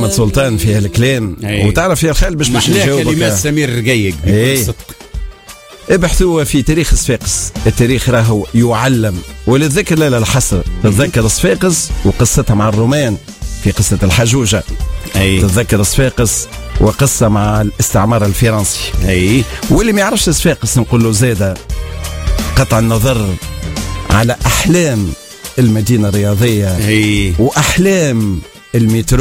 محمد سلطان في هالكلام. وتعرف يا خال باش نجاوبك كلمات سمير الرقيق بكل صدق. ابحثوا في تاريخ صفاقس، التاريخ راهو يعلم وللذكر لا الحصر. تتذكر صفاقس وقصتها مع الرومان في قصة الحجوجة. تتذكر صفاقس وقصة مع الاستعمار الفرنسي. واللي ما يعرفش صفاقس نقول له زادة قطع النظر على أحلام المدينة الرياضية وأحلام المترو